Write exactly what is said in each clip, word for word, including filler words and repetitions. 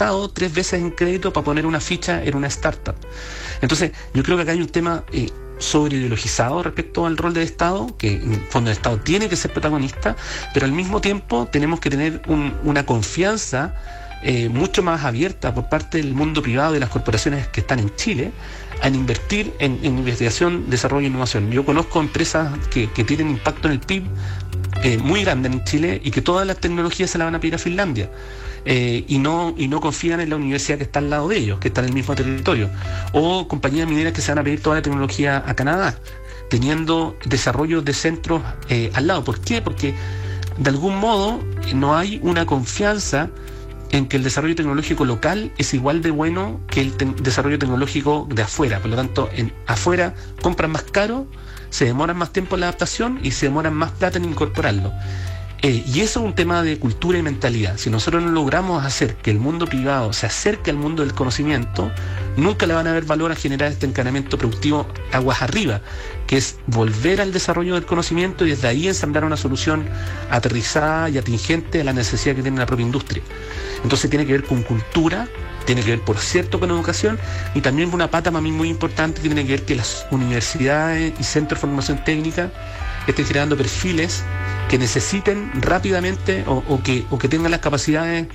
Estado tres veces en crédito para poner una ficha en una startup. Entonces, yo creo que acá hay un tema eh, sobre ideologizado respecto al rol del Estado, que en el fondo el Estado tiene que ser protagonista, pero al mismo tiempo tenemos que tener un, una confianza eh, mucho más abierta por parte del mundo privado y de las corporaciones que están en Chile en invertir en, en investigación, desarrollo e innovación. Yo conozco empresas que, que tienen impacto en el P I B eh, muy grande en Chile y que todas las tecnologías se las van a pedir a Finlandia. Eh, y no y no confían en la universidad que está al lado de ellos, que está en el mismo territorio, o compañías mineras que se van a pedir toda la tecnología a Canadá, teniendo desarrollo de centros eh, al lado. ¿Por qué? Porque de algún modo no hay una confianza en que el desarrollo tecnológico local es igual de bueno que el te- desarrollo tecnológico de afuera. Por lo tanto, en afuera compran más caro, se demoran más tiempo en la adaptación y se demoran más plata en incorporarlo. Eh, y eso es un tema de cultura y mentalidad. Si nosotros no logramos hacer que el mundo privado se acerque al mundo del conocimiento, nunca le van a ver valor a generar este encadenamiento productivo aguas arriba, que es volver al desarrollo del conocimiento y desde ahí ensamblar una solución aterrizada y atingente a la necesidad que tiene la propia industria. Entonces tiene que ver con cultura, tiene que ver, por cierto, con educación, y también con una pata para mí muy importante que tiene que ver que las universidades y centros de formación técnica estén generando perfiles que necesiten rápidamente o, o, que, o que tengan las capacidades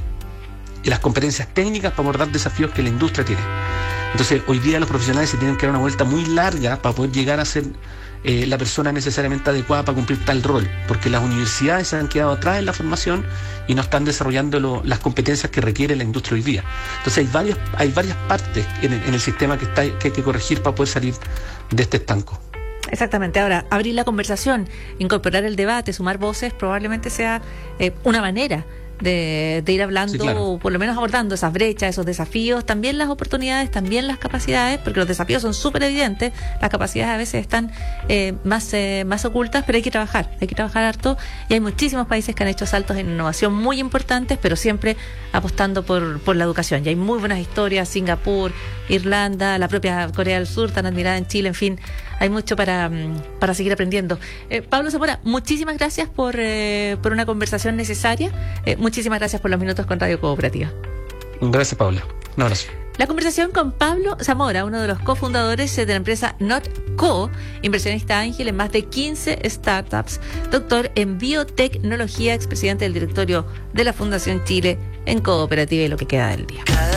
y las competencias técnicas para abordar desafíos que la industria tiene. Entonces, hoy día los profesionales se tienen que dar una vuelta muy larga para poder llegar a ser eh, la persona necesariamente adecuada para cumplir tal rol, porque las universidades se han quedado atrás en la formación y no están desarrollando lo, las competencias que requiere la industria hoy día. Entonces, hay varias, hay varias partes en el, en el sistema que, está, que hay que corregir para poder salir de este estanco. Exactamente. Ahora, abrir la conversación, incorporar el debate, sumar voces, probablemente sea eh, una manera de, de ir hablando, sí, claro, o por lo menos abordando esas brechas, esos desafíos, también las oportunidades, también las capacidades, porque los desafíos son súper evidentes, las capacidades a veces están eh, más eh, más ocultas, pero hay que trabajar, hay que trabajar harto, y hay muchísimos países que han hecho saltos en innovación muy importantes, pero siempre apostando por, por la educación, y hay muy buenas historias, Singapur, Irlanda, la propia Corea del Sur, tan admirada en Chile, en fin, hay mucho para, para seguir aprendiendo. Eh, Pablo Zamora, muchísimas gracias por, eh, por una conversación necesaria. Eh, muchísimas gracias por los minutos con Radio Cooperativa. Gracias, Paula. Un abrazo. La conversación con Pablo Zamora, uno de los cofundadores de la empresa NotCo, inversionista ángel en más de quince startups, doctor en biotecnología, expresidente del directorio de la Fundación Chile en Cooperativa y lo que queda del día.